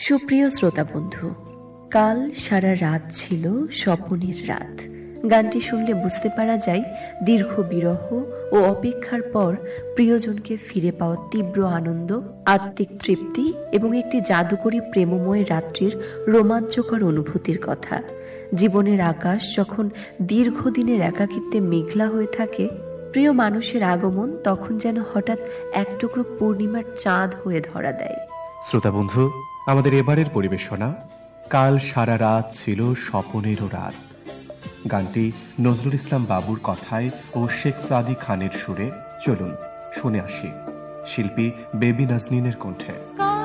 সুপ্রিয় শ্রোতা বন্ধু, কাল সারা রাত ছিল স্বপনের রাত। গানটি শুনলে বুঝতে পারা যায় দীর্ঘ বিরহ ও অপেক্ষার পর প্রিয়জনকে ফিরে পাওয়া তীব্র আনন্দ, আত্মিক তৃপ্তি এবং একটি জাদুকরী প্রেমময় রাত্রির রোমাঞ্চকর অনুভূতির কথা। জীবনের আকাশ যখন দীর্ঘদিনের একাকিত্বে মেঘলা হয়ে থাকে, প্রিয় মানুষের আগমন তখন যেন হঠাৎ এক টুকরো পূর্ণিমার চাঁদ হয়ে ধরা দেয়। শ্রোতা বন্ধু, আমাদের এবারের পরিবেশনা কাল সারা রাত ছিল স্বপনেরও রাত। গানটি নজরুল ইসলাম বাবুর কথায় ও শেখ সাদি খানের সুরে। চলুন শুনে আসি শিল্পী বেবি নাজনীনের কণ্ঠে।